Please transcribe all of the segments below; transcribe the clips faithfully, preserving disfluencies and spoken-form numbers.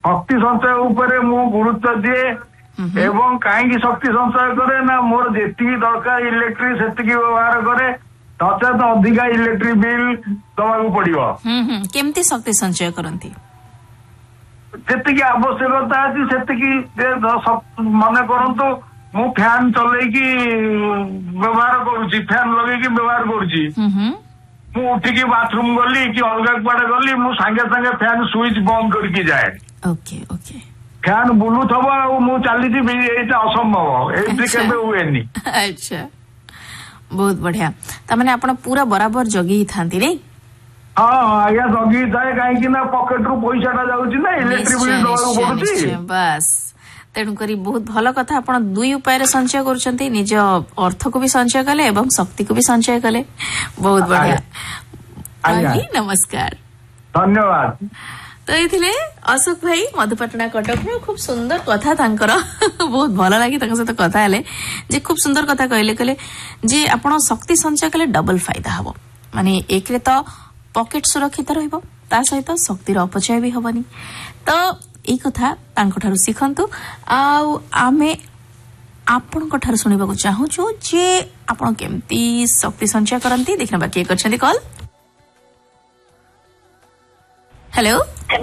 शक्ति संचय उपरे मु गुरुत्व दिए एवं कहीं शक्ति संचय करे ना मोर जेती दरकार इलेक्ट्रिक सेतिकी व्यवहार करे नचेत अधिका इलेक्ट्रिक बिल दवाक पड़ो। केमती शक्ति संचय करती जेतिकी आवश्यकता अच्छी सेतिकी मन करंतु मु फैन चलैकी व्यवहार करुची फैन लगेकी व्यवहार करुची मु उठिकी बाथरूम गली कि अलग कुआडे गली मु सांगे सांगे फैन स्विच बंद करके जाए। ओके ओके फैन बुलू थबो आ मु चाली जी एटा असंभव एटी केबे हुएनी। अच्छा बहुत बढ़िया तमाने आपण पूरा बराबर जगी थांती रे। हां आया जगी थाए काहे कि ना पॉकेट रु पैसाटा जाउची ना इलेक्ट्रिक बिल दवाक पडुची बस तेणु करी बहुत भल कथा आपण दुई उपाय संचय करुछंती निज अर्थ को भी संचय कले एवं शक्ति को भी संचय कले बहुत बढ़िया। नमस्कार धन्यवाद। तो ये अशोक भाई मधुपाटना कटक में खूब सुंदर कथा तांकर बहुत भल लगे सहित कथा हेले जे खूब सुंदर कथा कहले कहले जे आपण शक्ति संचय कले डबल फायदा हबो माने एक रे तो पॉकेट सुरक्षित रहइबो ता सहित शक्तिर अपचय भी हबनी। तो एई कथा तांको ठारू सिखंतु आउ आमे आपणको ठारू सुनिबाकू चाहूछु जे आपण केमती शक्ति संचय करंती देखना बाकी करछंती कॉल। हेलो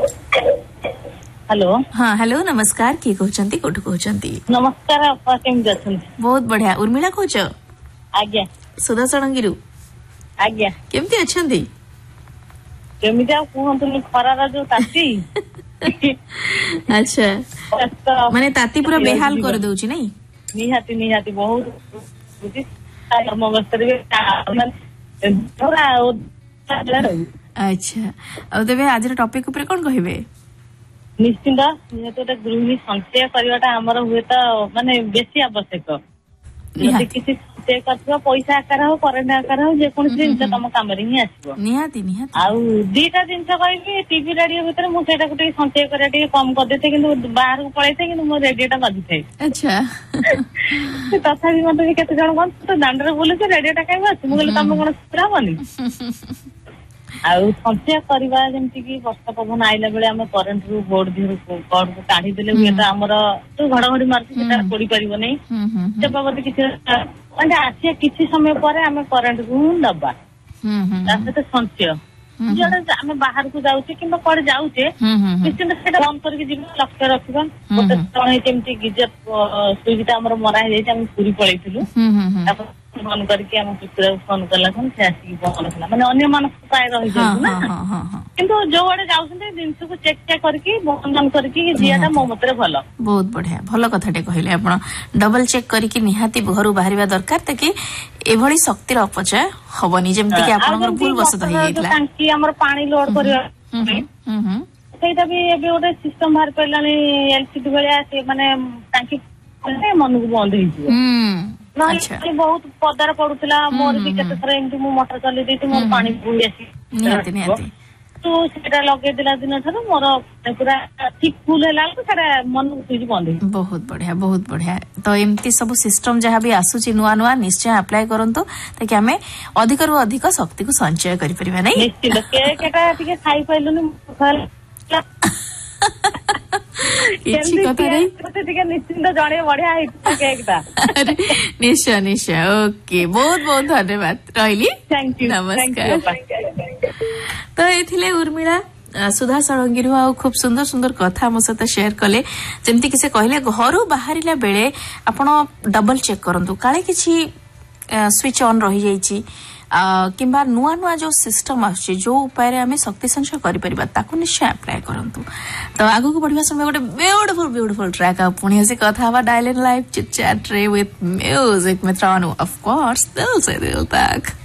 हेलो हाँ हेलो नमस्कार किए कहते कोठु कहते? नमस्कार आपा केमती अछंती? बहुत बढ़िया उर्मिला कहछ? आज्ञा सुधा सड़ंगीरु आज्ञा केमती अछंती? केमती आ कहंतु खरारा जो ताती अच्छा माने ताती पूरा बेहाल कर दउची नहीं? निहाती निहाती बहुत बुझी मगस्तरे पूरा अच्छा अब तेबे आज टॉपिक ऊपर कोन कहिबे? निश्चिंत निहत गृहिणी संचय करवाटा हमर हुए तो माने बेसी आवश्यक किसी संचय करथिबा पैसा आकार हो करेंट आकार हो जे कोन जिंस तम काम रे ही आसीबो निहाती निहाती आउ दीटा जिंस कहबी टीवी रेडियो भीतर मु सेटा गुटे संचय करे टी कम कर देते किंतु बाहर को पळैते किंतु मो रेडियोटा बाजी थाए। अच्छा तथापि मते केते जण कोन तो दांडरे बोले से रेडियोटा काई बास मु कहले तम कोन सुराबनी आउ संचय करवा जेमति कि वर्षा पवन आइला बेले हम करंट रु बोर्ड दिरु कॉर्ड को काढी देले हुएता हमर तो घडघडी मारती सेटा पड़ी परिबो नै से बाबत किछ माने आसी किछि समय परे हम करंट को दबा तासे तो संचय जड़े हम बाहर को जाउचे किंबा पड़े जाउचे निश्चित सेटा बंद करके जीवन लक्ष्य रखिबा ओते तणे केमति गिजर सुविधा हमर मरा हे जाय हम पूरी पळैथिलु फोन करके हम पुत्र फोन कला कोन से आसी फोन कला माने अन्य मानस पाए रहि जाउ ना किंतु जो आडे जाउछन्ते दिनस को चेक चेक करके बंधन करके जियाटा मो मतरे भलो। बहुत बढ़िया भलो कथाटे कहले आपण डबल चेक करके निहाती घरु बाहरिबा दरकार ताकि एभली शक्तिर अपचय हबनी जेमति कि आपनकर भूल बसत होई गेतला टांकी हमर पानी लोड करिया हम्म सेटा भी एबे ओटे सिस्टम बाहर करलानी एलसीडी भलिया से माने टांकी मन को बंद होई जिवो अच्छा बहुत पदार पड़ुला मोर भी केते थरा एमती मु मोटर चली देती मोर पानी बुई आसी निहाती निहाती तो सेटा लगे दिला दिन थरा मोर पूरा ठीक फुल हैला तो सारा मन सुजी बंद हो। बहुत बढ़िया बहुत बढ़िया तो एमती सब सिस्टम जहाँ भी आसुची नुआ नुआ निश्चय अप्लाई करंतु ताकि हमें अधिक रु अधिक शक्ति को संचय करि परिबा नै। निश्चित केक एटा ठीक खाई पाइलुनी किछि कथा नै ठीक निश्चित जणे बढ़िया है केकटा निश्चय निश्चय ओके बहुत बहुत धन्यवाद रहिली थैंक यू नमस्कार। तो एथिले उर्मिला सुधा सड़ंगीरु आ खूब सुंदर सुंदर कथा मो सहित शेयर कले जेमति कि से कहले घरु बाहरिला बेले आपण डबल चेक करंतु काले किछि स्विच ऑन रही जाइछि किंबा नुआ नुआ जो सिस्टम आछे जो उपाय रे हमें शक्ति संचय करि परिबा ताकु निश्चय अप्लाई करंतु। तो आगु को बढ़िया समय गोटे ब्यूटीफुल ब्यूटीफुल ट्रैक आ पुणी हसी कथा हवा dial in live chit chat रे विथ म्यूजिक मित्रानु ऑफ कोर्स दिल से दिल तक।